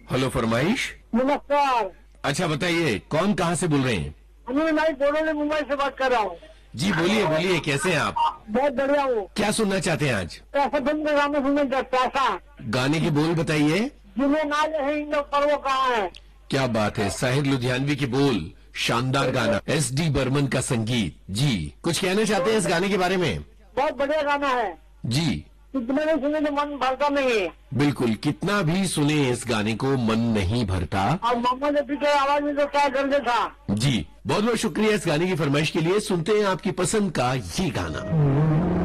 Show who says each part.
Speaker 1: Hello फरमाइश।
Speaker 2: नमस्कार।
Speaker 1: अच्छा बताइए, कौन कहाँ से बोल रहे हैं?
Speaker 2: अनिल नाई बोडोली मुंबई से बात कर रहा हूँ।
Speaker 1: जी बोलिए बोलिए, कैसे हैं आप?
Speaker 2: बहुत बढ़िया हूँ।
Speaker 1: क्या सुनना चाहते हैं आज?
Speaker 2: पैसा फिल्म के गाने सुनने पैसा
Speaker 1: गाने के बोल बताइए।
Speaker 2: जिन्हें नाज है इन लोग पर वो कहाँ है।
Speaker 1: क्या बात है, साहिर लुधियानवी के बोल, शानदार गाना, SD बर्मन का संगीत। जी कुछ कहना चाहते हैं इस गाने के बारे में?
Speaker 2: बहुत बढ़िया गाना है
Speaker 1: जी
Speaker 2: कितने भी सुने तो मन भरता नहीं है।
Speaker 1: बिल्कुल, कितना भी सुने इस गाने को मन नहीं भरता।
Speaker 2: और मोहम्मद रफी के आवाज में तो क्या दर्द था।
Speaker 1: जी बहुत बहुत शुक्रिया इस गाने की फरमाइश के लिए। सुनते हैं आपकी पसंद का ये गाना।